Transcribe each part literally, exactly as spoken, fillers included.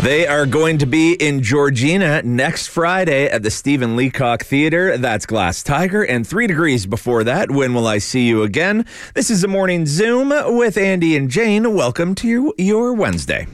They are going to be in Georgina next Friday at the Stephen Leacock Theatre. That's Glass Tiger. And three degrees before that, when will I see you again? This is a morning Zoom with Andy and Jane. Welcome to your Wednesday.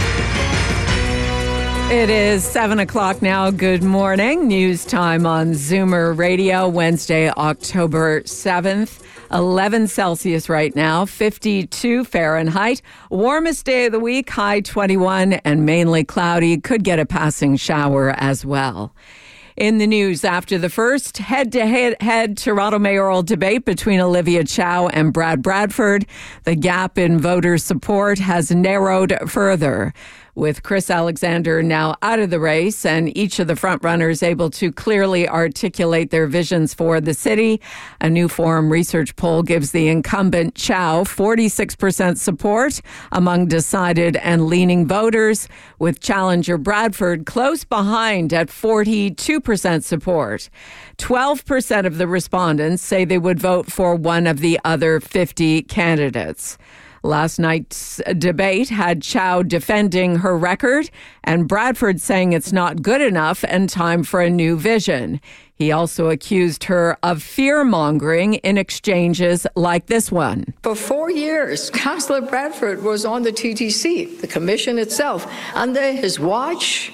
It is seven o'clock now. Good morning. News time on Zoomer Radio, Wednesday, October seventh. eleven Celsius right now, fifty-two Fahrenheit. Warmest day of the week, high twenty-one and mainly cloudy. Could get a passing shower as well. In the news, after the first head-to-head Toronto mayoral debate between Olivia Chow and Brad Bradford, the gap in voter support has narrowed further. With Chris Alexander now out of the race and each of the frontrunners able to clearly articulate their visions for the city, a new Forum research poll gives the incumbent Chow forty-six percent support among decided and leaning voters, with challenger Bradford close behind at forty-two percent support. twelve percent of the respondents say they would vote for one of the other fifty candidates. Last night's debate had Chow defending her record and Bradford saying it's not good enough and time for a new vision. He also accused her of fear-mongering in exchanges like this one. For four years, Councillor Bradford was on the T T C, the commission itself. Under his watch,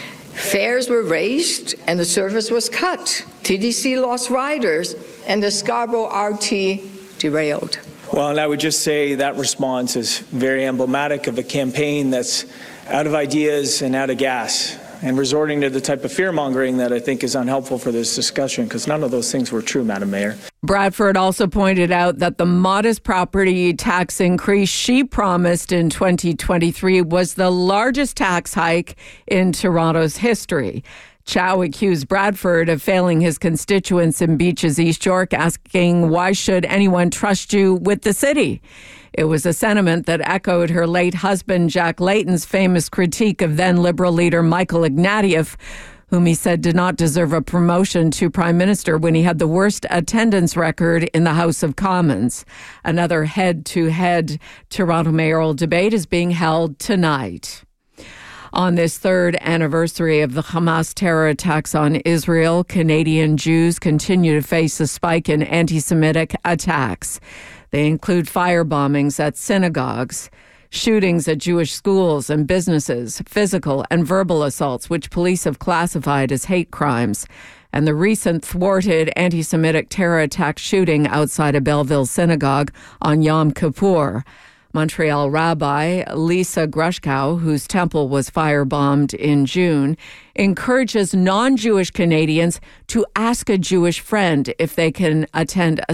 fares were raised and the service was cut. T T C lost riders and the Scarborough R T derailed. Well, and I would just say that response is very emblematic of a campaign that's out of ideas and out of gas and resorting to the type of fear-mongering that I think is unhelpful for this discussion, because none of those things were true, Madam Mayor. Bradford also pointed out that the modest property tax increase she promised in twenty twenty-three was the largest tax hike in Toronto's history. Chow accused Bradford of failing his constituents in Beaches, East York, asking, why should anyone trust you with the city? It was a sentiment that echoed her late husband, Jack Layton's famous critique of then Liberal leader Michael Ignatieff, whom he said did not deserve a promotion to Prime Minister when he had the worst attendance record in the House of Commons. Another head-to-head Toronto mayoral debate is being held tonight. On this third anniversary of the Hamas terror attacks on Israel, Canadian Jews continue to face a spike in anti-Semitic attacks. They include fire bombings at synagogues, shootings at Jewish schools and businesses, physical and verbal assaults, which police have classified as hate crimes, and the recent thwarted anti-Semitic terror attack shooting outside a Belleville synagogue on Yom Kippur. Montreal rabbi Lisa Grushkow, whose temple was firebombed in June, encourages non-Jewish Canadians to ask a Jewish friend if they can attend a